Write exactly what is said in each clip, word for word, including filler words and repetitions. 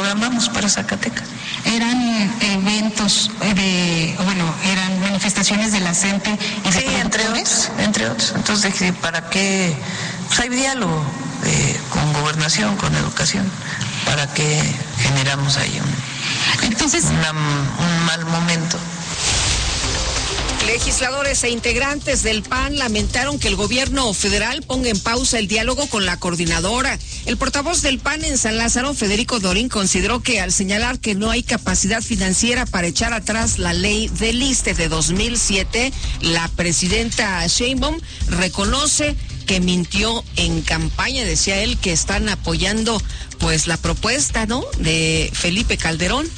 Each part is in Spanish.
programamos para Zacatecas. ¿Eran eventos de, bueno, eran manifestaciones de la CENTE y de sí, entre otros, entre otros. Entonces, ¿para qué? Pues hay diálogo eh, con gobernación, con educación, ¿para qué generamos ahí un, Entonces, una, un mal momento? Legisladores e integrantes del P A N lamentaron que el gobierno federal ponga en pausa el diálogo con la coordinadora. El portavoz del P A N en San Lázaro, Federico Dorín, consideró que al señalar que no hay capacidad financiera para echar atrás la ley del ISSSTE de dos mil siete, la presidenta Sheinbaum reconoce que mintió en campaña. Decía él que están apoyando pues la propuesta, ¿no?, de Felipe Calderón.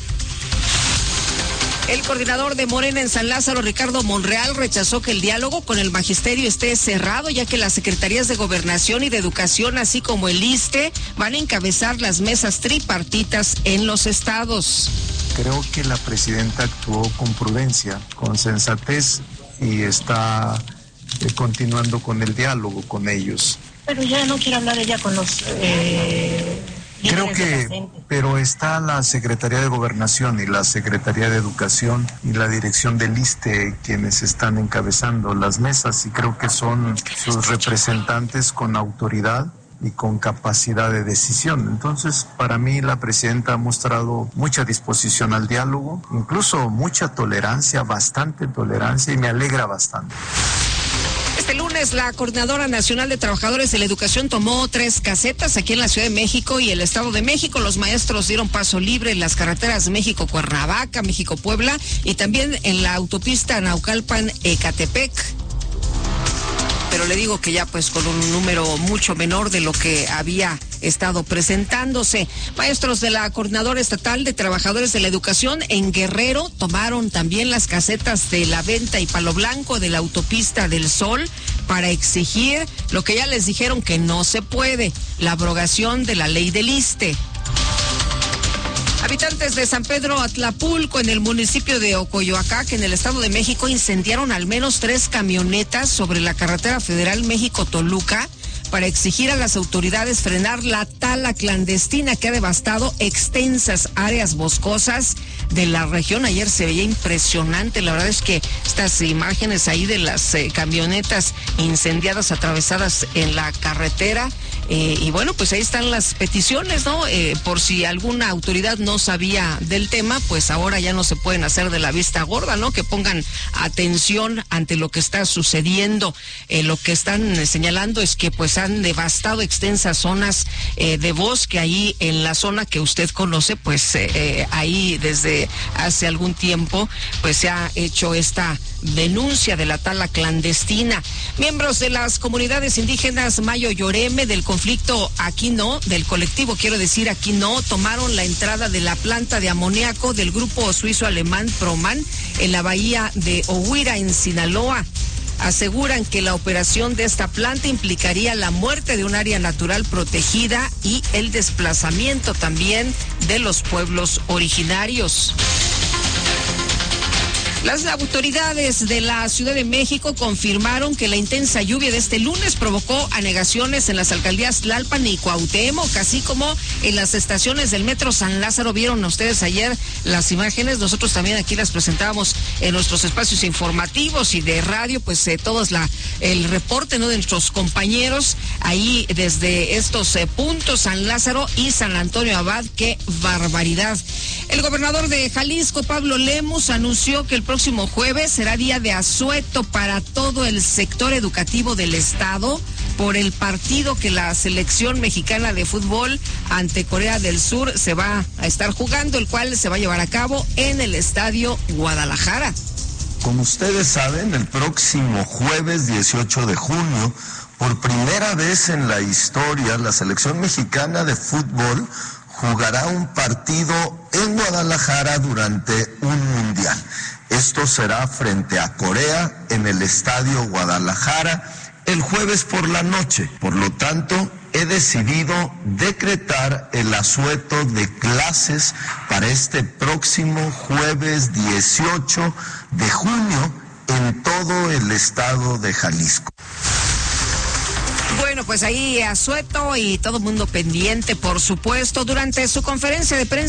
El coordinador de Morena en San Lázaro, Ricardo Monreal, rechazó que el diálogo con el magisterio esté cerrado, ya que las secretarías de Gobernación y de Educación, así como el ISSSTE, van a encabezar las mesas tripartitas en los estados. Creo que la presidenta actuó con prudencia, con sensatez y está eh, continuando con el diálogo con ellos. Pero ya no quiere hablar ella con los... Eh... Creo que, pero está la Secretaría de Gobernación y la Secretaría de Educación y la dirección del ISSSTE quienes están encabezando las mesas y creo que son sus representantes con autoridad y con capacidad de decisión. Entonces, para mí la presidenta ha mostrado mucha disposición al diálogo, incluso mucha tolerancia, bastante tolerancia y me alegra bastante. Este lunes, la Coordinadora Nacional de Trabajadores de la Educación tomó tres casetas aquí en la Ciudad de México y el Estado de México. Los maestros dieron paso libre en las carreteras México-Cuernavaca, México-Puebla y también en la autopista Naucalpan-Ecatepec. Pero le digo que ya pues con un número mucho menor de lo que había estado presentándose. Maestros de la Coordinadora Estatal de Trabajadores de la Educación en Guerrero tomaron también las casetas de La Venta y Palo Blanco de la autopista del Sol para exigir lo que ya les dijeron que no se puede, la abrogación de la ley del ISSSTE. Habitantes de San Pedro Atlapulco, en el municipio de Ocoyoacac, en el Estado de México, incendiaron al menos tres camionetas sobre la carretera federal México-Toluca para exigir a las autoridades frenar la tala clandestina que ha devastado extensas áreas boscosas de la región. Ayer se veía impresionante, la verdad es que estas imágenes ahí de las eh, camionetas incendiadas, atravesadas en la carretera. Eh, y bueno, pues ahí están las peticiones, ¿no? Eh, por si alguna autoridad no sabía del tema, pues ahora ya no se pueden hacer de la vista gorda, ¿no? Que pongan atención ante lo que está sucediendo. Eh, lo que están señalando es que pues han devastado extensas zonas eh, de bosque ahí en la zona que usted conoce, pues eh, eh, ahí desde hace algún tiempo, pues se ha hecho esta denuncia de la tala clandestina. Miembros de las comunidades indígenas Mayo Yoreme del conflicto Aquí No, del colectivo quiero decir Aquí No, tomaron la entrada de la planta de amoníaco del grupo suizo-alemán Proman en la bahía de Ohuira, en Sinaloa. Aseguran que la operación de esta planta implicaría la muerte de un área natural protegida y el desplazamiento también de los pueblos originarios. Las autoridades de la Ciudad de México confirmaron que la intensa lluvia de este lunes provocó anegaciones en las alcaldías Tlalpan y Cuauhtémoc, así como en las estaciones del Metro San Lázaro. Vieron ustedes ayer las imágenes, nosotros también aquí las presentábamos en nuestros espacios informativos y de radio, pues eh, todos la el reporte, ¿no?, de nuestros compañeros ahí desde estos eh, puntos, San Lázaro y San Antonio Abad. ¡Qué barbaridad! El gobernador de Jalisco, Pablo Lemus, anunció que el próximo jueves será día de asueto para todo el sector educativo del estado por el partido que la selección mexicana de fútbol ante Corea del Sur se va a estar jugando, el cual se va a llevar a cabo en el Estadio Guadalajara. Como ustedes saben, el próximo jueves dieciocho de junio, por primera vez en la historia, la selección mexicana de fútbol jugará un partido en Guadalajara durante un mundial. Esto será frente a Corea en el Estadio Guadalajara el jueves por la noche. Por lo tanto, he decidido decretar el asueto de clases para este próximo jueves dieciocho de junio en todo el estado de Jalisco. Bueno, pues ahí asueto y todo mundo pendiente, por supuesto. Durante su conferencia de prensa